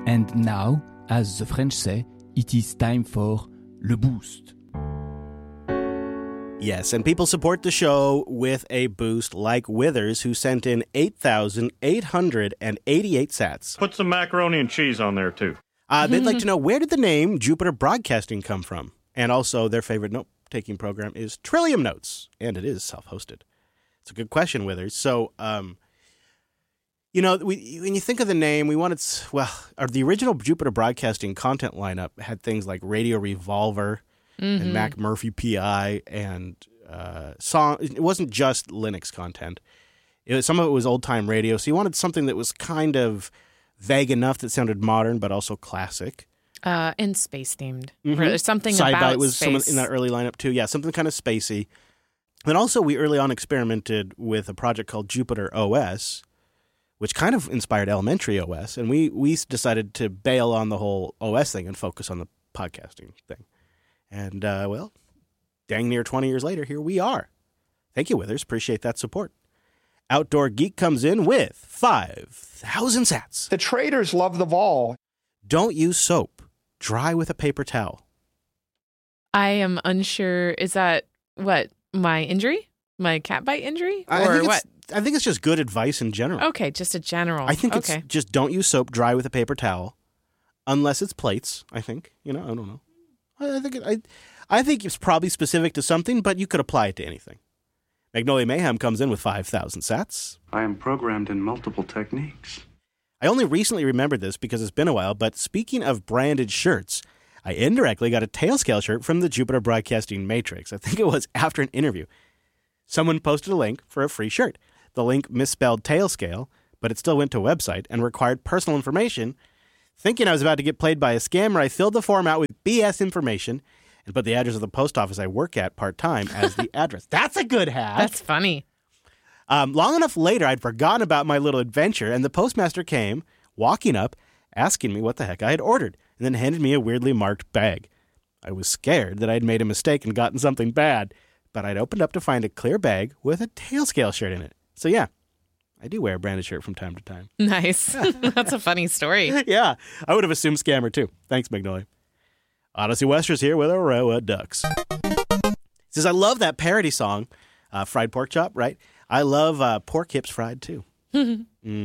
And now, as the French say, it is time for Le Boost. Yes, and people support the show with a boost like Withers, who sent in 8,888 sats. Put some macaroni and cheese on there, too. They'd like to know, where did the name Jupiter Broadcasting come from? And also, their favorite note-taking program is Trillium Notes, and it is self-hosted. It's a good question, Withers. So, when you think of the name, we wanted, the original Jupiter Broadcasting content lineup had things like Radio Revolver and Mac Murphy PI and song. It wasn't just Linux content. Some of it was old-time radio, so you wanted something that was kind of vague enough that sounded modern, but also classic. And space-themed. Or something about Sidebite was space. in that early lineup, too. Yeah, something kind of spacey. And also, we early on experimented with a project called Jupiter OS, which kind of inspired Elementary OS. And we decided to bail on the whole OS thing and focus on the podcasting thing. And, dang near 20 years later, here we are. Thank you, Withers. Appreciate that support. Outdoor Geek comes in with 5,000 sats. The traders love the vol. Don't use soap. Dry with a paper towel. I am unsure. Is that, what, my injury? My cat bite injury? Or what? I think it's just good advice in general. Okay, just a general. I think it's just don't use soap. Dry with a paper towel. Unless it's plates, I think. I don't know. I think it's probably specific to something, but you could apply it to anything. Magnolia Mayhem comes in with 5,000 sats. I am programmed in multiple techniques. I only recently remembered this because it's been a while, but speaking of branded shirts, I indirectly got a Tailscale shirt from the Jupiter Broadcasting Matrix. I think it was after an interview. Someone posted a link for a free shirt. The link misspelled Tailscale, but it still went to a website and required personal information. Thinking I was about to get played by a scammer, I filled the form out with BS information and put the address of the post office I work at part-time as the address. That's a good hack. That's funny. Long enough later, I'd forgotten about my little adventure, and the postmaster came, walking up, asking me what the heck I had ordered, and then handed me a weirdly marked bag. I was scared that I'd made a mistake and gotten something bad, but I'd opened up to find a clear bag with a Tailscale shirt in it. So yeah, I do wear a branded shirt from time to time. Nice. That's a funny story. Yeah, I would have assumed scammer too. Thanks, Magnolia. Odyssey Wester's here with Aroa Ducks. Says, I love that parody song, Fried Pork Chop, right? I love pork hips fried too. Have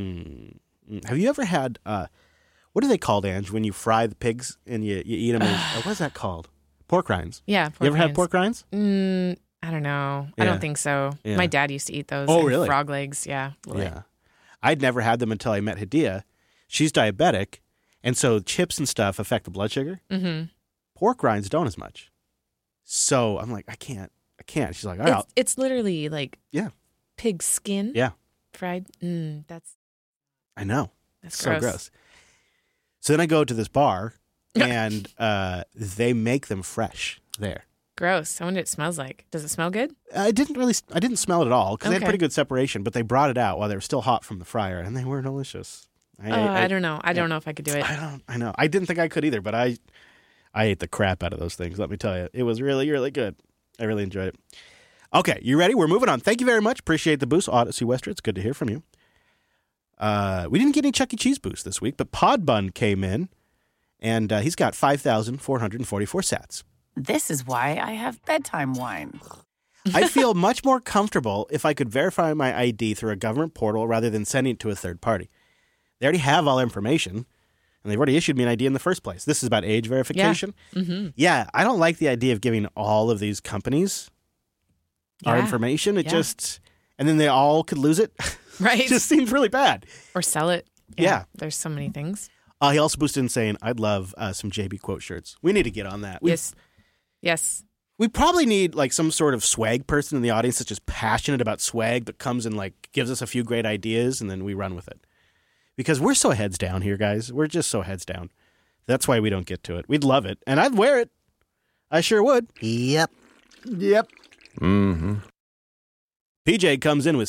you ever had, what are they called, Ange, when you fry the pigs and you eat them? What is that called? Pork rinds. Yeah, pork You ever rinds. had pork rinds? I don't know. Yeah. I don't think so. Yeah. My dad used to eat those. Oh, and really? Frog legs, yeah. Yeah. I'd never had them until I met Hadia. She's diabetic, and so chips and stuff affect the blood sugar. Mm-hmm. Pork rinds don't as much. So I'm like, I can't. She's like, all right. It's literally like pig skin. Yeah. Fried. That's I know. That's so gross. So then I go to this bar, and they make them fresh there. gross. I wonder what it smells like. Does it smell good? I didn't smell it at all because they had Okay. pretty good separation, but they brought it out while they were still hot from the fryer, and they were delicious. I don't know. I don't know if I could do it. I know. I didn't think I could either, but I ate the crap out of those things, let me tell you. It was really, really good. I really enjoyed it. Okay, you ready? We're moving on. Thank you very much. Appreciate the boost. Odyssey Wester, it's good to hear from you. We didn't get any Chuck E. Cheese boost this week, but Podbun came in, and he's got 5,444 sats. This is why I have bedtime wine. I'd feel much more comfortable if I could verify my ID through a government portal rather than sending it to a third party. They already have all information, and they've already issued me an ID in the first place. This is about age verification. Yeah. Mm-hmm. Yeah, I don't like the idea of giving all of these companies our information. It just, and then they all could lose it. Right. It just seems really bad. Or sell it. Yeah. There's so many things. He also boosted in saying, I'd love some JB quote shirts. We need to get on that. Yes. We probably need like some sort of swag person in the audience that's just passionate about swag, but comes and like gives us a few great ideas and then we run with it. Because we're so heads down here, guys. We're just so heads down. That's why we don't get to it. We'd love it. And I'd wear it. I sure would. Yep. Mm-hmm. PJ comes in with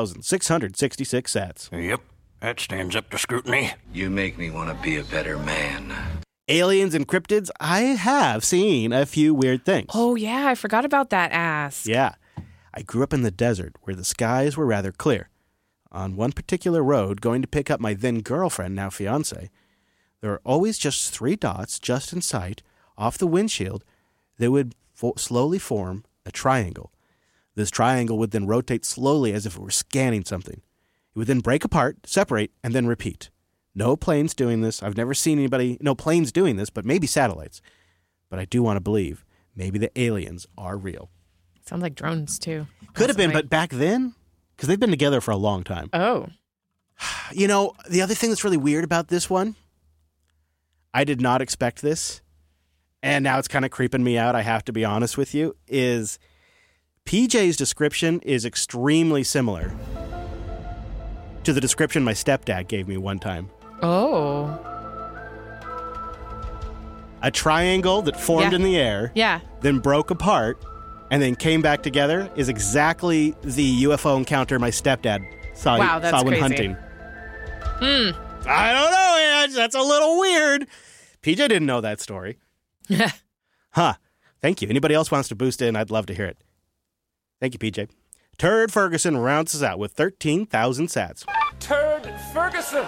6,666 sats. Yep. That stands up to scrutiny. You make me want to be a better man. Aliens and cryptids, I have seen a few weird things. Oh, yeah. I forgot about that ask. Yeah. I grew up in the desert where the skies were rather clear. On one particular road, going to pick up my then girlfriend, now fiance, there are always just 3 dots just in sight off the windshield that would slowly form a triangle. This triangle would then rotate slowly as if it were scanning something. It would then break apart, separate, and then repeat. No planes doing this. I've never seen no planes doing this, but maybe satellites. But I do want to believe maybe the aliens are real. Sounds like drones, too. Could have been, but back then, because they've been together for a long time. Oh. You know, the other thing that's really weird about this one, I did not expect this, and now it's kind of creeping me out, I have to be honest with you, is PJ's description is extremely similar to the description my stepdad gave me one time. Oh. A triangle that formed in the air, then broke apart, and then came back together is exactly the UFO encounter my stepdad saw when crazy. hunting. I don't know, Ange. That's a little weird. PJ didn't know that story. Huh. Thank you. Anybody else wants to boost in, I'd love to hear it. Thank you, PJ. Turd Ferguson rounds us out with 13,000 sats. Turd Ferguson!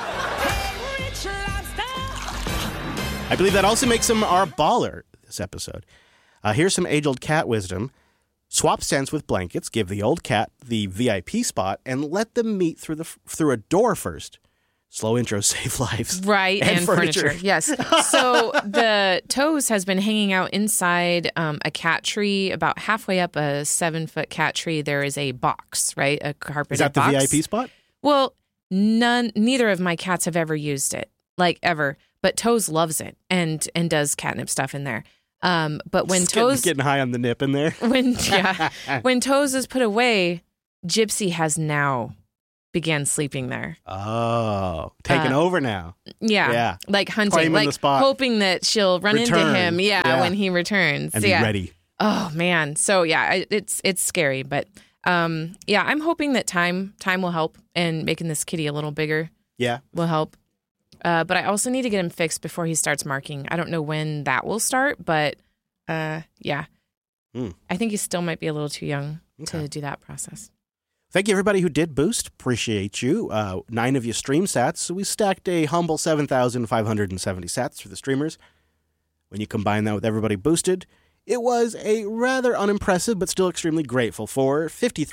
I believe that also makes him our baller this episode. Here's some age-old cat wisdom. Swap scents with blankets, give the old cat the VIP spot, and let them meet through a door first. Slow intros save lives. Right, and furniture. Yes. So the Toes has been hanging out inside a cat tree. About halfway up a 7-foot cat tree, there is a box, right? A carpeted box. Is that the VIP spot? Well, neither of my cats have ever used it, like ever. But Toes loves it and does catnip stuff in there. But when Toes getting high on the nip in there. When Toes is put away, Gypsy has now began sleeping there. Oh, taking over now. Yeah. Like hunting, claiming like the spot. Hoping that she'll run into him. When he returns. And be ready. Oh man. So it's scary, but I'm hoping that time will help and making this kitty a little bigger. Yeah. Will help. But I also need to get him fixed before he starts marking. I don't know when that will start, but I think he still might be a little too young to do that process. Thank you, everybody who did boost. Appreciate you. 9 of you stream sats, so we stacked a humble 7,570 sats for the streamers. When you combine that with everybody boosted, it was a rather unimpressive but still extremely grateful for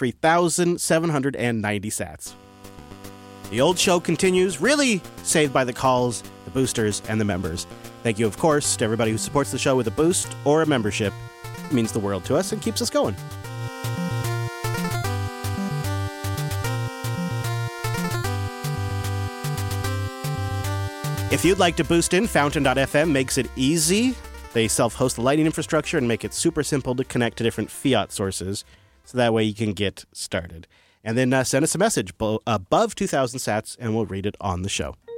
53,790 sats. The old show continues, really saved by the calls, the boosters, and the members. Thank you, of course, to everybody who supports the show with a boost or a membership. It means the world to us and keeps us going. If you'd like to boost in, Fountain.fm makes it easy. They self-host the Lightning infrastructure and make it super simple to connect to different fiat sources, so that way you can get started. And then send us a message above 2,000 sats, and we'll read it on the show.